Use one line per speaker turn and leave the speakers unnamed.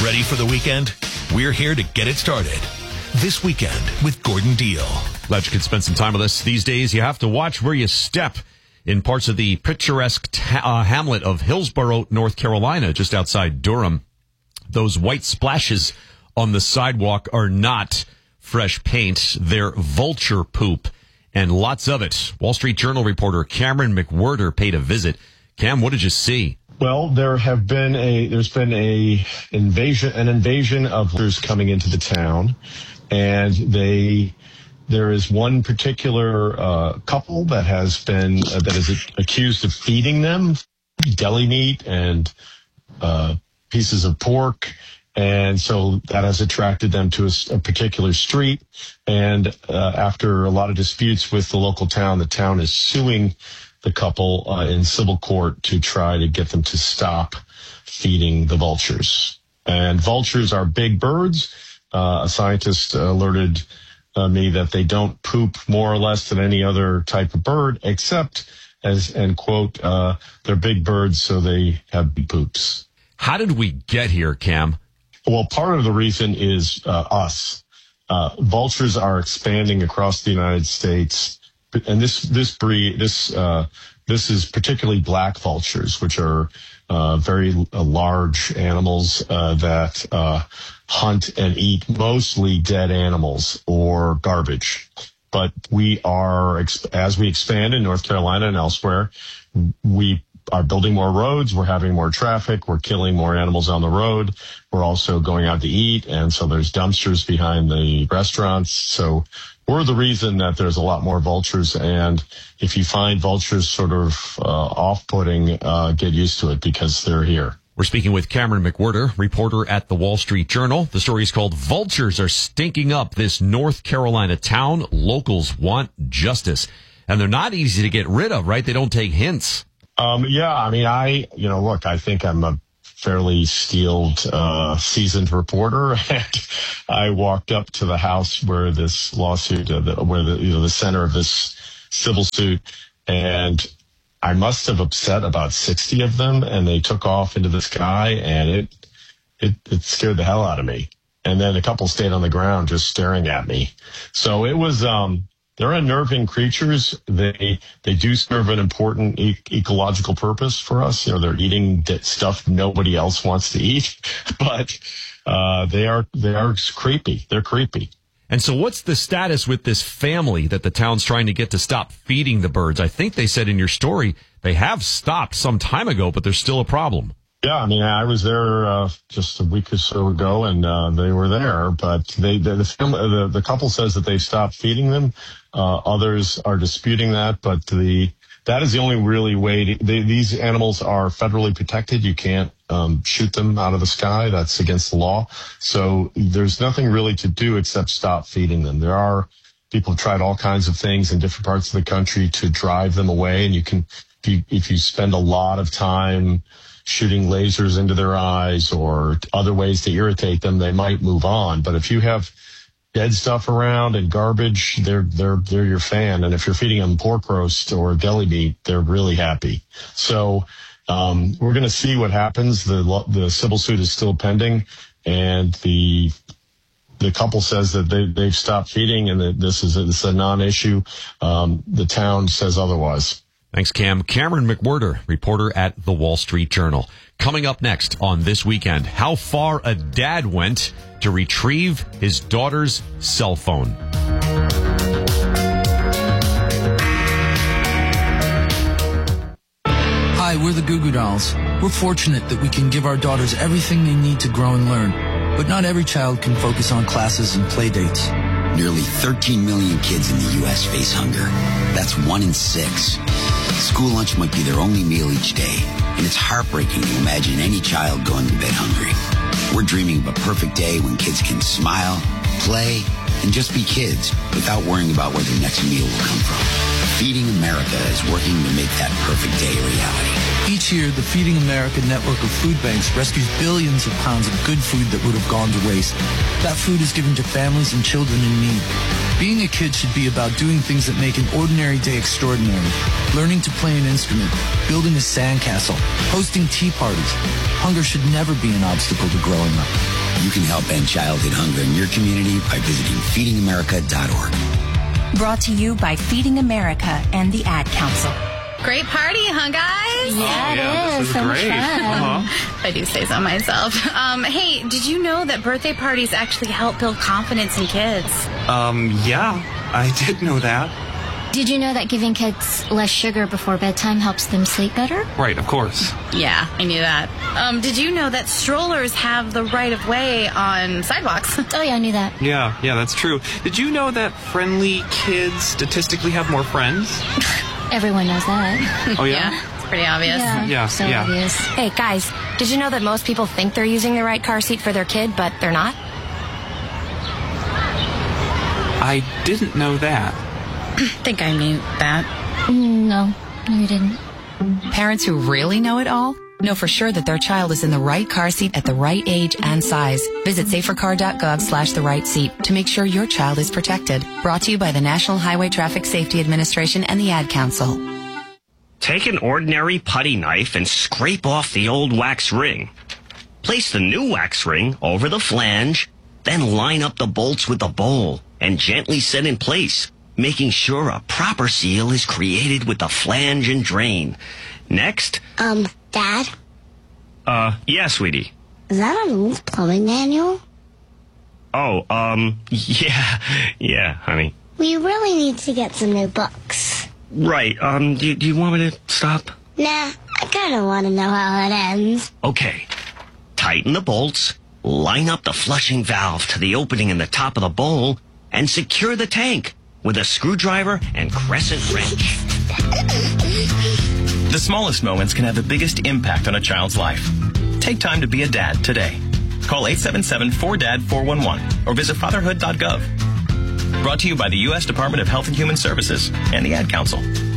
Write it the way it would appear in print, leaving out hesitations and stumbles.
Ready for the weekend? We're here to get it started. This Weekend with Gordon Deal.
Glad you could spend some time with us. These days, you have to watch where you step in parts of the picturesque hamlet of Hillsborough, North Carolina, just outside Durham. Those white splashes on the sidewalk are not fresh paint. They're vulture poop, and lots of it. Wall Street Journal reporter Cameron McWhirter paid a visit. Cam, what did you see?
Well, there's been an invasion of vultures coming into the town, and there is one particular couple that is accused of feeding them deli meat and pieces of pork. And so that has attracted them to a particular street. And after a lot of disputes with the local town, the town is suing the couple in civil court to try to get them to stop feeding the vultures. And vultures are big birds. A scientist alerted me that they don't poop more or less than any other type of bird, except quote, they're big birds, so they have big poops.
How did we get here, Cam?
Well, part of the reason is us. Vultures are expanding across the United States. And this is particularly black vultures, which are very large animals that hunt and eat mostly dead animals or garbage. But as we expand in North Carolina and elsewhere, we are building more roads. We're having more traffic. We're killing more animals on the road. We're also going out to eat. And so there's dumpsters behind the restaurants. So we're the reason that there's a lot more vultures. And if you find vultures sort of off-putting, get used to it because they're here.
We're speaking with Cameron McWhirter, reporter at the Wall Street Journal. The story is called Vultures Are Stinking Up This North Carolina Town. Locals Want Justice. And they're not easy to get rid of, right? They don't take hints.
Yeah, I mean, I think I'm a fairly seasoned reporter, and I walked up to the house where this lawsuit, the center of this civil suit, and I must have upset about 60 of them, and they took off into the sky, and it scared the hell out of me. And then a couple stayed on the ground just staring at me. So it was, they're unnerving creatures. They do serve an important ecological purpose for us. You know, they're eating stuff nobody else wants to eat, but they are creepy. They're creepy.
And so what's the status with this family that the town's trying to get to stop feeding the birds? I think they said in your story they have stopped some time ago, but there's still a problem.
Yeah, I mean, I was there just a week or so ago, and they were there. But the couple says that they stopped feeding them. Others are disputing that, but that is the only really way. These animals are federally protected. You can't shoot them out of the sky. That's against the law. So there's nothing really to do except stop feeding them. People have tried all kinds of things in different parts of the country to drive them away, and you can, if you spend a lot of time shooting lasers into their eyes or other ways to irritate them, they might move on. But if you have dead stuff around and garbage, they're your fan. And if you're feeding them pork roast or deli meat, they're really happy. So we're going to see what happens. The civil suit is still pending, and the couple says that they've stopped feeding and that this is a non-issue. The town says otherwise.
Thanks, Cam. Cameron McWhirter, reporter at the Wall Street Journal. Coming up next on This Weekend, how far a dad went to retrieve his daughter's cell phone.
Hi, we're the Goo Goo Dolls. We're fortunate that we can give our daughters everything they need to grow and learn. But not every child can focus on classes and play dates.
Nearly 13 million kids in the U.S. face hunger. That's 1 in 6. School lunch might be their only meal each day, and it's heartbreaking to imagine any child going to bed hungry. We're dreaming of a perfect day when kids can smile, play, and just be kids without worrying about where their next meal will come from. Feeding America is working to make that perfect day a reality.
Each year, the Feeding America network of food banks rescues billions of pounds of good food that would have gone to waste. That food is given to families and children in need. Being a kid should be about doing things that make an ordinary day extraordinary. Learning to play an instrument, building a sandcastle, hosting tea parties. Hunger should never be an obstacle to growing up.
You can help end childhood hunger in your community by visiting feedingamerica.org.
Brought to you by Feeding America and the Ad Council.
Great party, huh, guys?
Yeah, it is. So much fun.
I do say so myself. Hey, did you know that birthday parties actually help build confidence in kids?
Yeah, I did know that.
Did you know that giving kids less sugar before bedtime helps them sleep better?
Right, of course.
Yeah, I knew that. Did you know that strollers have the right of way on sidewalks?
Oh, yeah, I knew that.
Yeah, that's true. Did you know that friendly kids statistically have more friends?
Everyone knows that.
Oh, yeah?
It's pretty obvious.
Yeah,
so
yeah.
obvious.
Hey, guys, did you know that most people think they're using the right car seat for their kid, but they're not?
I didn't know that.
I think I knew that.
No, you didn't.
Parents who really know it all know for sure that their child is in the right car seat at the right age and size. Visit safercar.gov/the right seat to make sure your child is protected. Brought to you by the National Highway Traffic Safety Administration and the Ad Council.
Take an ordinary putty knife and scrape off the old wax ring. Place the new wax ring over the flange, then line up the bolts with the bowl and gently set in place, making sure a proper seal is created with the flange and drain. Next.
Dad?
Yeah, sweetie.
Is that an old plumbing manual?
Oh, yeah, honey.
We really need to get some new books.
Right, do you want me to stop?
Nah, I kind of want to know how it ends.
Okay. Tighten the bolts, line up the flushing valve to the opening in the top of the bowl, and secure the tank with a screwdriver and crescent wrench.
The smallest moments can have the biggest impact on a child's life. Take time to be a dad today. Call 877-4DAD-411 or visit fatherhood.gov. Brought to you by the U.S. Department of Health and Human Services and the Ad Council.